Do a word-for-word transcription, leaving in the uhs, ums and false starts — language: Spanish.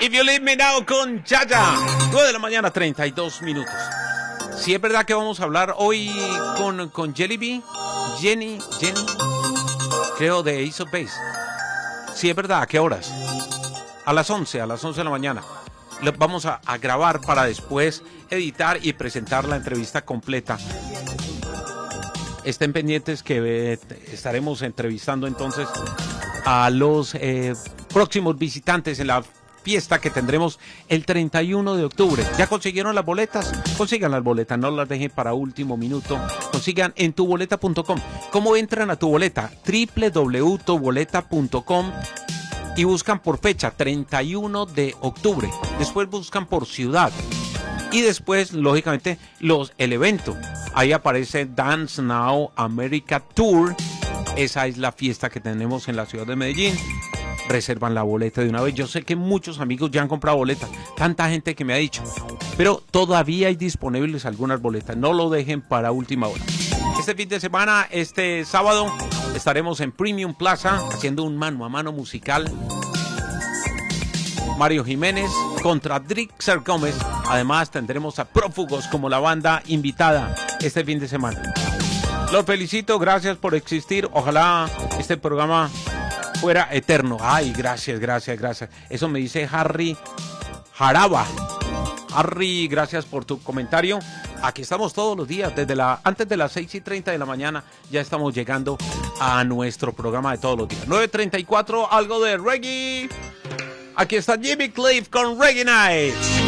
If You Leave Me Now con Yaya. nueve de la mañana, treinta y dos minutos. Sí, es verdad que vamos a hablar hoy con, con Jelly Bee, Jenny, Jenny, creo de Ace of Base. Sí, es verdad, ¿a qué horas? A las once, a las once de la mañana. Lo vamos a, a grabar para después editar y presentar la entrevista completa. Estén pendientes que eh, estaremos entrevistando entonces a los eh, próximos visitantes en la fiesta que tendremos el treinta y uno de octubre. ¿Ya consiguieron las boletas? Consigan las boletas, no las dejen para último minuto. Consigan en tu boleta punto com. ¿Cómo entran a Tu Boleta? doble u doble u doble u punto tu boleta punto com y buscan por fecha, treinta y uno de octubre. Después buscan por ciudad. Y después, lógicamente, los, el evento. Ahí aparece Dance Now America Tour. Esa es la fiesta que tenemos en la ciudad de Medellín. Reservan la boleta de una vez. Yo sé que muchos amigos ya han comprado boletas. Tanta gente que me ha dicho. Pero todavía hay disponibles algunas boletas. No lo dejen para última hora. Este fin de semana, este sábado, estaremos en Premium Plaza haciendo un mano a mano musical. Mario Jiménez contra Drixer Gómez. Además tendremos a Prófugos como la banda invitada este fin de semana. Los felicito, gracias por existir. Ojalá este programa fuera eterno. Ay, gracias, gracias, gracias. Eso me dice Harry Jaraba. Harry, gracias por tu comentario. Aquí estamos todos los días, desde la antes de las seis y treinta de la mañana. Ya estamos llegando a nuestro programa de todos los días. nueve treinta y cuatro, algo de reggae. Aquí está Jimmy Cliff con Reggae Nights.